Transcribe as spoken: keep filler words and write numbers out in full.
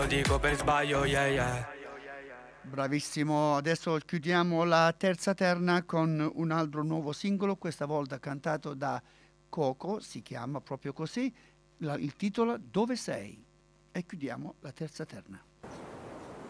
dico per sbaglio, yeah yeah. Bravissimo, adesso chiudiamo la terza terna con un altro nuovo singolo, questa volta cantato da Coco, si chiama proprio così, la- il titolo Dove sei? E chiudiamo la terza terna.